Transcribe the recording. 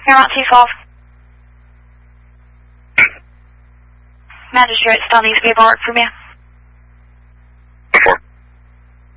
Paramount 212. Magistrate still needs to be barred from you.